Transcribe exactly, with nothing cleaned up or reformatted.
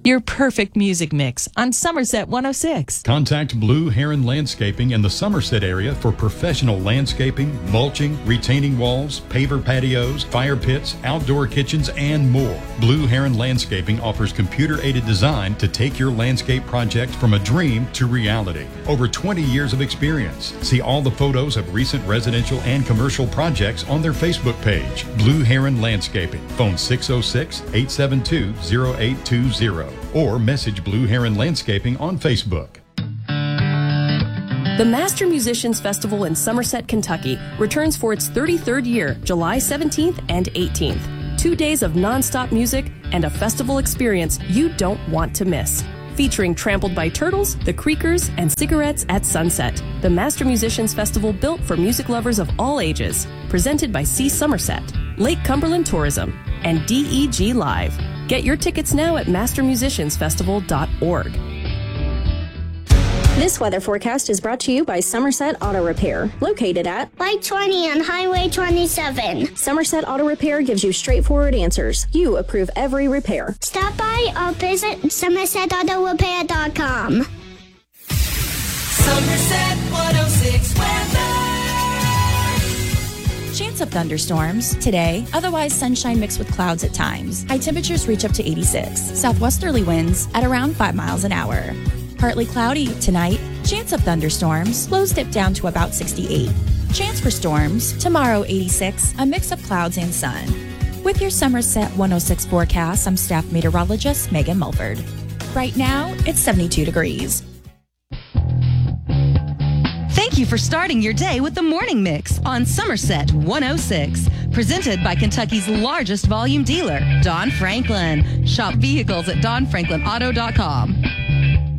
Your perfect music mix on Somerset one oh six. Contact Blue Heron Landscaping in the Somerset area for professional landscaping, mulching, retaining walls, paver patios, fire pits, outdoor kitchens, and more. Blue Heron Landscaping offers computer-aided design to take your landscape project from a dream to reality. Over twenty years of experience. See all the photos of recent residential and commercial projects on their Facebook page. Blue Heron Landscaping. Phone six oh six, eight seven two, oh eight two zero or message Blue Heron Landscaping on Facebook. The Master Musicians Festival in Somerset, Kentucky returns for its thirty-third year, July seventeenth and eighteenth. Two days of non-stop music and a festival experience you don't want to miss. Featuring Trampled by Turtles, The Creakers, and Cigarettes at Sunset. The Master Musicians Festival built for music lovers of all ages. Presented by C. Somerset, Lake Cumberland Tourism, and D E G Live. Get your tickets now at master musicians festival dot org. This weather forecast is brought to you by Somerset Auto Repair, located at Light twenty on Highway twenty-seven. Somerset Auto Repair gives you straightforward answers. You approve every repair. Stop by or visit somerset auto repair dot com. Somerset one oh six weather. Chance of thunderstorms today, otherwise sunshine mixed with clouds at times. High temperatures reach up to eighty-six. Southwesterly winds at around five miles an hour. Partly cloudy tonight. Chance of thunderstorms. Lows dip down to about sixty-eight. Chance for storms. Tomorrow eighty-six. A mix of clouds and sun. With your Somerset one oh six forecast, I'm staff meteorologist Megan Mulford. Right now, it's seventy-two degrees. Thank you for starting your day with the Morning Mix on Somerset one oh six. Presented by Kentucky's largest volume dealer, Don Franklin. Shop vehicles at don franklin auto dot com.